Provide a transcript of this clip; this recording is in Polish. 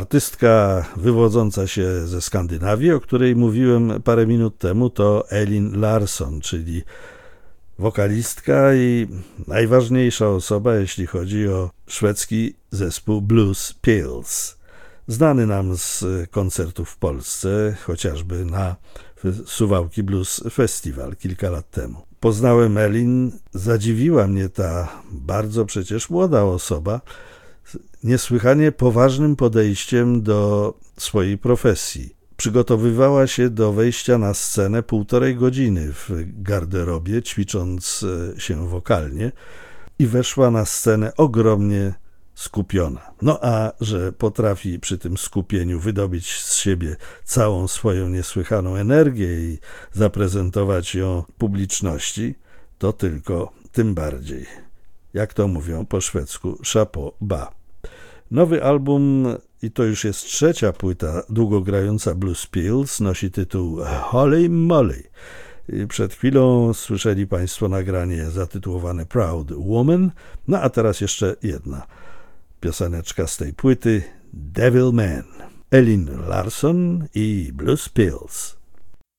Artystka wywodząca się ze Skandynawii, o której mówiłem parę minut temu, to Elin Larsson, czyli wokalistka i najważniejsza osoba, jeśli chodzi o szwedzki zespół Blues Pills. Znany nam z koncertów w Polsce, chociażby na Suwałki Blues Festival kilka lat temu. Poznałem Elin, zadziwiła mnie ta bardzo przecież młoda osoba, niesłychanie poważnym podejściem do swojej profesji. Przygotowywała się do wejścia na scenę 1,5 godziny w garderobie, ćwicząc się wokalnie i weszła na scenę ogromnie skupiona. No a że potrafi przy tym skupieniu wydobyć z siebie całą swoją niesłychaną energię i zaprezentować ją publiczności, to tylko tym bardziej. Jak to mówią po szwedzku, chapeau bas. Nowy album, i to już jest 3. płyta długogrająca Blues Pills, nosi tytuł Holy Moly. Przed chwilą słyszeli Państwo nagranie zatytułowane Proud Woman, no a teraz jeszcze jedna pioseneczka z tej płyty, Devil Man, Elin Larsson i Blues Pills.